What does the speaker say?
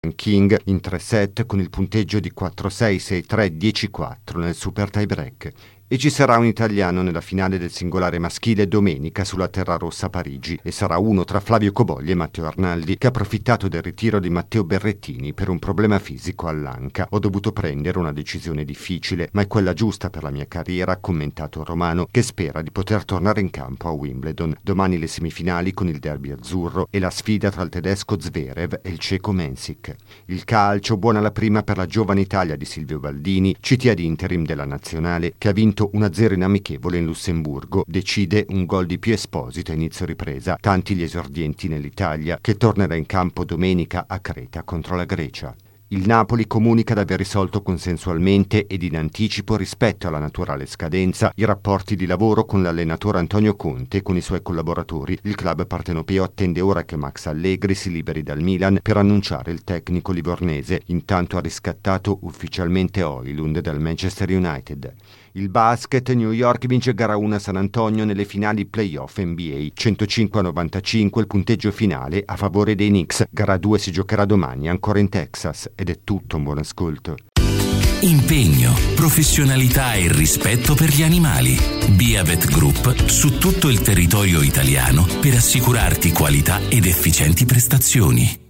King in 3 set con il punteggio di 4-6, 6-3, 10-4 nel super tie break. E ci sarà un italiano nella finale del singolare maschile domenica sulla terra rossa a Parigi, e sarà uno tra Flavio Cobogli e Matteo Arnaldi, che ha approfittato del ritiro di Matteo Berrettini per un problema fisico all'anca. Ho dovuto prendere una decisione difficile, ma è quella giusta per la mia carriera, ha commentato il romano, che spera di poter tornare in campo a Wimbledon. Domani le semifinali con il derby azzurro e la sfida tra il tedesco Zverev e il ceco Mensik. Il calcio, buona la prima per la giovane Italia di Silvio Baldini, CT ad interim della nazionale, che ha vinto 1-0 in amichevole in Lussemburgo. Decide un gol di Pio Esposito a inizio ripresa. Tanti gli esordienti nell'Italia, che tornerà in campo domenica a Creta contro la Grecia. Il Napoli comunica di aver risolto consensualmente ed in anticipo, rispetto alla naturale scadenza, i rapporti di lavoro con l'allenatore Antonio Conte e con i suoi collaboratori. Il club partenopeo attende ora che Max Allegri si liberi dal Milan per annunciare il tecnico livornese. Intanto ha riscattato ufficialmente Højlund dal Manchester United. Il basket, New York vince gara 1 a San Antonio nelle finali playoff NBA, 105-95 il punteggio finale a favore dei Knicks. Gara 2 si giocherà domani ancora in Texas. Ed è tutto, un buon ascolto. Impegno, professionalità e rispetto per gli animali. Biavet Group su tutto il territorio italiano per assicurarti qualità ed efficienti prestazioni.